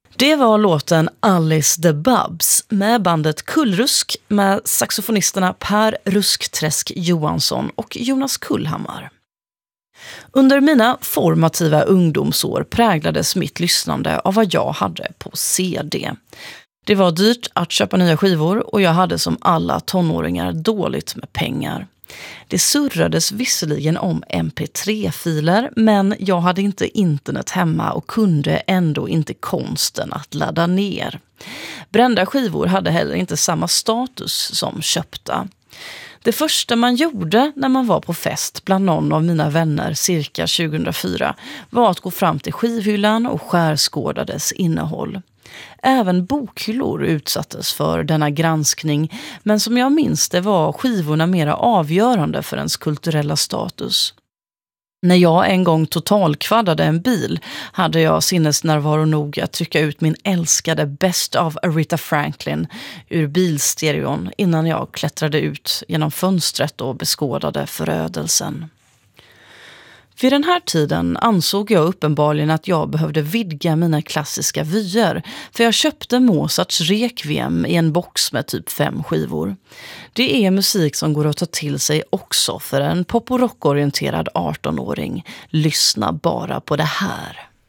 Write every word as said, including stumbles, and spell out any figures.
Det var låten Alice the Bubs med bandet Kullrusk med saxofonisterna Per Ruskträsk Johansson och Jonas Kullhammar. Under mina formativa ungdomsår präglades mitt lyssnande av vad jag hade på C D. Det var dyrt att köpa nya skivor och jag hade som alla tonåringar dåligt med pengar. Det surrades visserligen om M P tre-filer, men jag hade inte internet hemma och kunde ändå inte konsten att ladda ner. Brända skivor hade heller inte samma status som köpta. Det första man gjorde när man var på fest bland någon av mina vänner cirka tjugohundrafyra var att gå fram till skivhyllan och skärskåda dess innehåll. Även bokhyllor utsattes för denna granskning, men som jag minns det var skivorna mera avgörande för ens kulturella status. När jag en gång totalkvaddade en bil hade jag sinnesnärvaro nog att trycka ut min älskade Best of Aretha Franklin ur bilstereon innan jag klättrade ut genom fönstret och beskådade förödelsen. Vid den här tiden ansåg jag uppenbarligen att jag behövde vidga mina klassiska vyer, för jag köpte Mozarts Requiem i en box med typ fem skivor. Det är musik som går att ta till sig också för en pop- och rockorienterad arton-åring. Lyssna bara på det här.